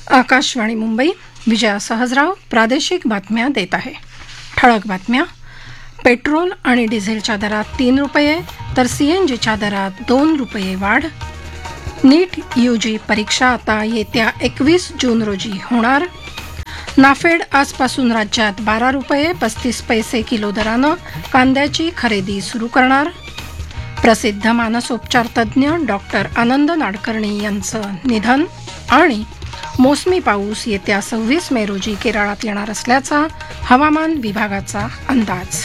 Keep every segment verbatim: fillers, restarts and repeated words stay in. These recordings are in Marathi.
आकाशवाणी मुंबई. विजया सहजराव प्रादेशिक बातम्या देत आहे. ठळक बातम्या. पेट्रोल आणि डिझेलच्या दरात तीन रुपये तर सीएनजीच्या दरात दोन रुपये वाढ. नीट यूजी परीक्षा आता येत्या एकवीस जून रोजी होणार. नाफेड आजपासून राज्यात बारा रुपये पस्तीस पैसे किलो दरानं कांद्याची खरेदी सुरू करणार. प्रसिद्ध मानसोपचार तज्ज्ञ डॉक्टर आनंद नाडकर्णी यांचं निधन. आणि मोसमी पाऊस येत्या सव्वीस मे रोजी केरळात येणार असल्याचा हवामान विभागाचा अंदाज.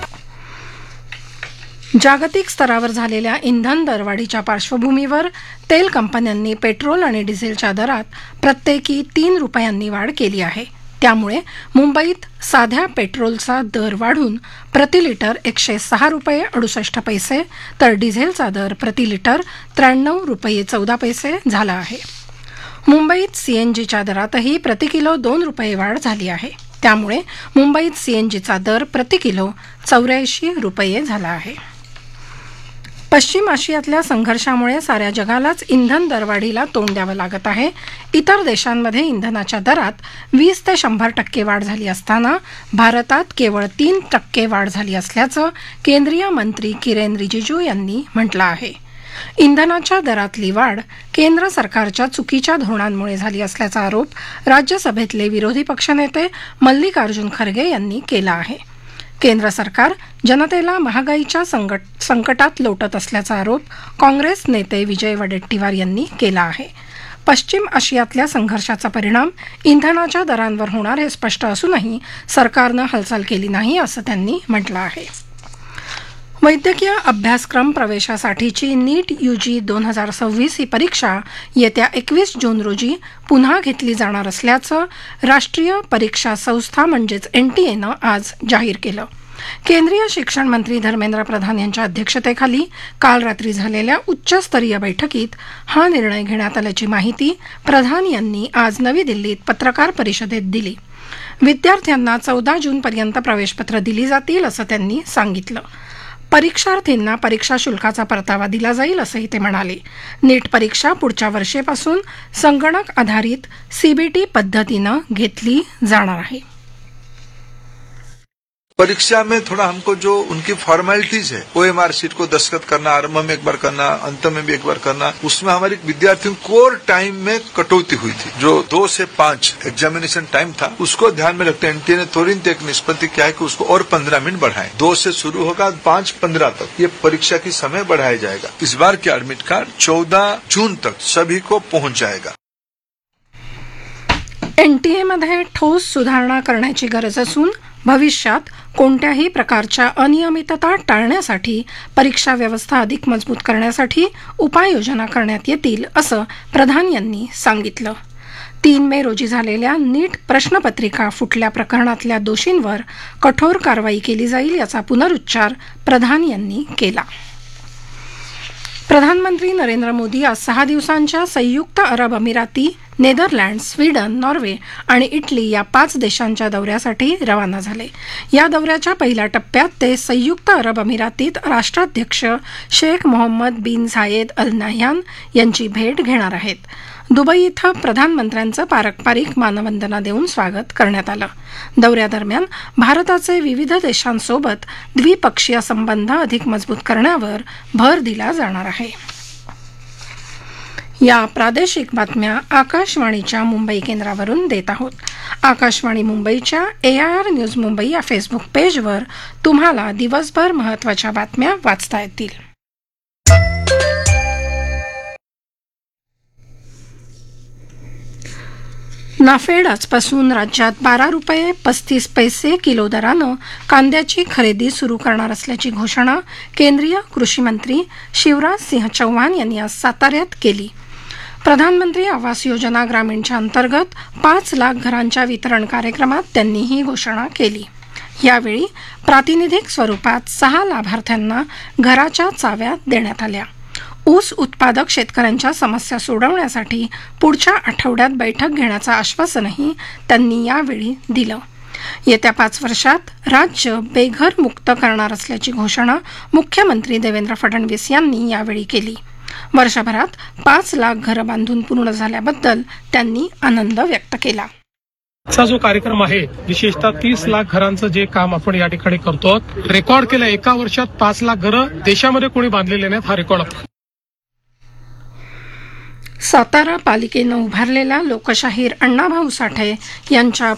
जागतिक स्तरावर झालेल्या इंधन दरवाढीच्या पार्श्वभूमीवर तेल कंपन्यांनी पेट्रोल आणि डिझेलच्या दरात प्रत्येकी तीन रुपयांनी वाढ केली आहे. त्यामुळे मुंबईत साध्या पेट्रोलचा दर वाढून प्रति लिटर एकशे सहा रुपये अडुसष्ट पैसे तर डिझेलचा दर प्रति लिटर त्र्याण्णव रुपये चौदा पैसे झाला आहे. मुंबईत सीएनजीच्या दरातही प्रति किलो दोन रुपये वाढ झाली आहे. त्यामुळे मुंबईत सीएनजीचा दर प्रति किलो चौऱ्याऐंशी रुपये झाला आहे. पश्चिम आशियातल्या संघर्षामुळे साऱ्या जगालाच इंधन दरवाढीला तोंड द्यावं लागत आहे. इतर देशांमध्ये इंधनाच्या दरात वीस ते शंभर टक्के वाढ झाली असताना भारतात केवळ तीन टक्के वाढ झाली असल्याचं केंद्रीय मंत्री किरेन रिजिजू यांनी म्हटलं आहे. इंधनाच्या दरातली वाढ केंद्र सरकारच्या चुकीच्या धोरणांमुळे झाली असल्याचा आरोप राज्यसभेतले विरोधी पक्षनेते मल्लिकार्जुन खरगे यांनी केला आहे. केंद्र सरकार जनतेला महागाईच्या संकटात लोटत असल्याचा आरोप काँग्रेस नेते विजय वडेट्टीवार यांनी केला आहे. पश्चिम आशियातल्या संघर्षाचा परिणाम इंधनाच्या दरांवर होणार हे स्पष्ट असूनही सरकारनं हालचाल केली नाही असं त्यांनी म्हटलं आहे. वैद्यकीय अभ्यासक्रम प्रवेशासाठीची नीट यूजी दोन हजार सव्वीस ही परीक्षा येत्या एकवीस जून रोजी पुन्हा घेतली जाणार असल्याचं राष्ट्रीय परीक्षा संस्था म्हणजेच एनटीएनं आज जाहीर केलं. केंद्रीय शिक्षण मंत्री धर्मेंद्र प्रधान यांच्या अध्यक्षतेखाली काल रात्री झालेल्या उच्चस्तरीय बैठकीत हा निर्णय घेण्यात आल्याची माहिती प्रधान यांनी आज नवी दिल्लीत पत्रकार परिषदेत दिली. विद्यार्थ्यांना चौदा जूनपर्यंत प्रवेशपत्र दिली जातील असं त्यांनी सांगितलं. परीक्षार्थींना परीक्षा शुल्काचा परतावा दिला जाईल असंही ते म्हणाले. नीट परीक्षा पुढच्या वर्षीपासून संगणक आधारित सीबीटी पद्धतीनं घेतली जाणार आहे. परीक्षा में थोड़ा हमको जो उनकी फॉर्मेलिटीज है ओएमआर शीट को दस्तखत करना, आरंभ में एक बार करना, अंत में भी एक बार करना, उसमें हमारे विद्यार्थियों कोर टाइम में कटौती हुई थी. जो दो से पांच एग्जामिनेशन टाइम था उसको ध्यान में रखते एनटीए ने तुरंत एक निष्पत्ति किया है कि उसको और पंद्रह मिनट बढ़ाएं. दो से शुरू होगा पांच पंद्रह तक ये परीक्षा की समय बढ़ाया जाएगा. इस बार के एडमिट कार्ड चौदह जून तक सभी को पहुंच जाएगा. एनटीएमध्ये ठोस सुधारणा करण्याची गरज असून भविष्यात कोणत्याही प्रकारच्या अनियमितता टाळण्यासाठी परीक्षा व्यवस्था अधिक मजबूत करण्यासाठी उपाययोजना करण्यात येतील असं प्रधान यांनी सांगितलं. तीन मे रोजी झालेल्या नीट प्रश्नपत्रिका फुटल्या प्रकरणातल्या दोषींवर कठोर कारवाई केली जाईल याचा पुनरुच्चार प्रधान यांनी केला. प्रधानमंत्री नरेंद्र मोदी आज सहा दिवसांच्या संयुक्त अरब अमिराती, नेदरलँड, स्वीडन, नॉर्वे आणि इटली या पाच देशांच्या दौऱ्यासाठी रवाना झाले. या दौऱ्याच्या पहिल्या टप्प्यात ते संयुक्त अरब अमिरातीत राष्ट्राध्यक्ष शेख मोहम्मद बिन झायेद अल नाह्यान यांची भेट घेणार आहेत. दुबई इथं प्रधानमंत्र्यांचं पारंपरिक मानवंदना देऊन स्वागत करण्यात आलं. दौऱ्यादरम्यान भारताचे विविध देशांसोबत द्विपक्षीय संबंध अधिक मजबूत करण्यावर भर दिला जाणार आहे. या प्रादेशिक बातम्या आकाशवाणीच्या मुंबई केंद्रावरून देत आहोत. आकाशवाणी मुंबईच्या एआयआर न्यूज मुंबई या फेसबुक पेजवर तुम्हाला दिवसभर महत्त्वाच्या बातम्या वाचता येतील. नाफेड आजपासून राज्यात बारा रुपये पस्तीस पैसे किलो दरानं कांद्याची खरेदी सुरू करणार असल्याची घोषणा केंद्रीय कृषी मंत्री शिवराज सिंह चौहान यांनी आज साताऱ्यात केली. प्रधानमंत्री आवास योजना ग्रामीणच्या अंतर्गत पाच लाख घरांच्या वितरण कार्यक्रमात त्यांनी ही घोषणा केली. यावेळी प्रातिनिधिक स्वरूपात सहा लाभार्थ्यांना घराच्या चाव्या देण्यात आल्या. ऊस उत्पादक शेतकऱ्यांच्या समस्या सोडवण्यासाठी पुढच्या आठवड्यात बैठक घेण्याचं आश्वासनही त्यांनी यावेळी दिलं. येत्या पाच वर्षात राज्य बेघर मुक्त करणार असल्याची घोषणा मुख्यमंत्री देवेंद्र फडणवीस यांनी यावेळी केली. वर्षभरात पाच लाख घरं बांधून पूर्ण झाल्याबद्दल त्यांनी आनंद व्यक्त केला. आजचा जो कार्यक्रम आहे विशेषतः तीस लाख घरांचं जे काम आपण या ठिकाणी करतो रेकॉर्ड केलं. एका वर्षात पाच लाख घरं देशामध्ये कोणी बांधलेले नाहीत हा रेकॉर्ड. सातारा पालिकेनं उभारलेला लोकशाहीर अण्णाभाऊ साठे यांच्या